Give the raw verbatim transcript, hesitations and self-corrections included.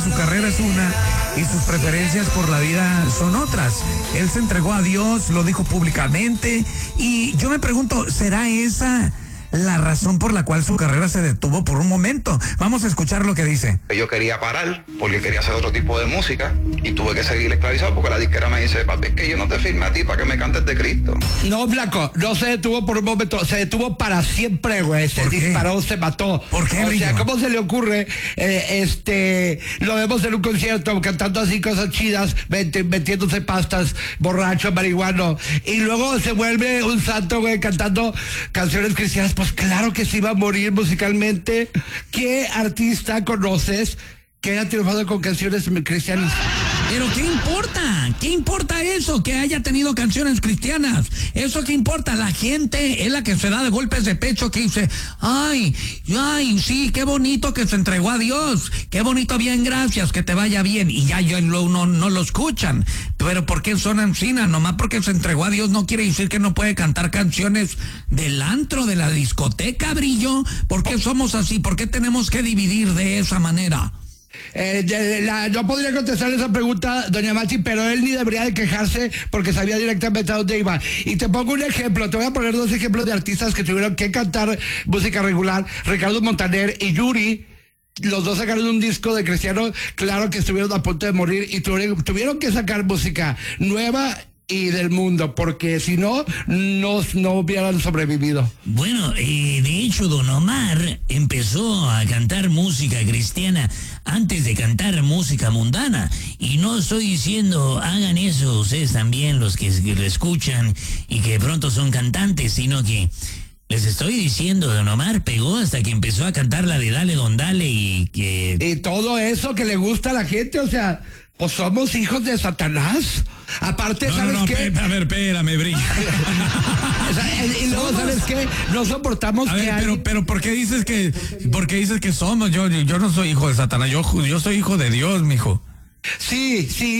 Su carrera es una y sus preferencias por la vida son otras. Él se entregó a Dios, lo dijo públicamente, y yo me pregunto, ¿será esa la razón por la cual su carrera se detuvo por un momento? Vamos a escuchar lo que dice. Yo quería parar porque quería hacer otro tipo de música y tuve que seguir esclavizado porque la disquera me dice, papi, es que yo no te firmé a ti para que me cantes de Cristo. No, Blanco, no se detuvo por un momento, se detuvo para siempre, güey. Se disparó, se mató. ¿Por qué, O Brillo? sea, ¿cómo se le ocurre? Eh, este, lo vemos en un concierto cantando así cosas chidas, meti- metiéndose pastas, borracho, marihuano, y luego se vuelve un santo, güey, cantando canciones cristianas. Pues claro que se iba a morir musicalmente. ¿Qué artista conoces que haya triunfado con canciones cristianas? Pero ¿qué importa? ¿Qué importa eso? Que haya tenido canciones cristianas. ¿Eso qué importa? La gente es la que se da de golpes de pecho, que dice, ay, ay, sí, qué bonito que se entregó a Dios. Qué bonito, bien, gracias, que te vaya bien. Y ya, ya lo, no, no lo escuchan. Pero ¿por qué son encina? Nomás porque se entregó a Dios no quiere decir que no puede cantar canciones del antro, de la discoteca, Brillo. ¿Por qué somos así? ¿Por qué tenemos que dividir de esa manera? Eh, de, la, no podría contestar esa pregunta, doña Mati, pero él ni debería de quejarse porque sabía directamente a dónde iba. Y te pongo un ejemplo, te voy a poner dos ejemplos de artistas que tuvieron que cantar música regular. Ricardo Montaner y Yuri, los dos sacaron un disco de cristiano, claro que estuvieron a punto de morir y tuvieron, tuvieron que sacar música nueva y del mundo, porque si no, no, no hubieran sobrevivido. Bueno, eh, de hecho, Don Omar empezó a cantar música cristiana antes de cantar música mundana. Y no estoy diciendo, hagan eso ustedes también, los que, que lo escuchan y que de pronto son cantantes, sino que les estoy diciendo, Don Omar pegó hasta que empezó a cantar la de Dale Don Dale y que... Y todo eso que le gusta a la gente, o sea, pues somos hijos de Satanás. Aparte, No, ¿sabes no, no, qué? pe- a ver, espérame, Brillo. O sea, y luego, ¿sabes qué? No soportamos A que ver, alguien- pero, pero ¿por qué dices que, por qué dices que somos? Yo, yo no soy hijo de Satanás, yo, yo soy hijo de Dios, mijo. Sí, sí.